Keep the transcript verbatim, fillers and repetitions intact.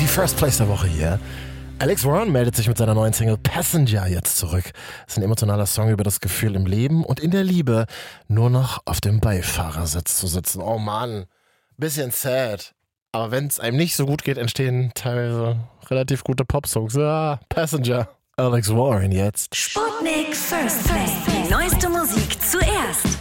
Die First Place der Woche hier. Alex Warren meldet sich mit seiner neuen Single Passenger jetzt zurück. Das ist ein emotionaler Song über das Gefühl im Leben und in der Liebe, nur noch auf dem Beifahrersitz zu sitzen. Oh Mann, bisschen sad. Aber wenn es einem nicht so gut geht, entstehen teilweise relativ gute Popsongs. Ja, Passenger. Alex Warren jetzt. Sputnik First Place. Die neueste Musik zuerst.